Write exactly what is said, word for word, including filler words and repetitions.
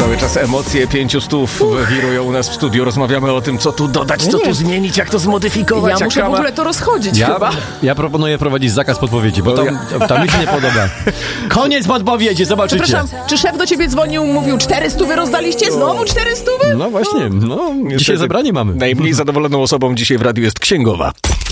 Cały czas emocje pięciu stów wirują u nas w studiu. Rozmawiamy o tym, co tu dodać, co tu zmienić, jak to zmodyfikować. Ja muszę w ogóle to rozchodzić ja, chyba. Ja proponuję prowadzić zakaz podpowiedzi, bo tam, tam mi się nie podoba. Koniec podpowiedzi, zobaczycie. Przepraszam, czy szef do ciebie dzwonił, mówił cztery stówy rozdaliście? Znowu cztery stówy? No właśnie, no, dzisiaj zebranie mamy. Najmniej zadowoloną osobą dzisiaj w radiu jest księgowa.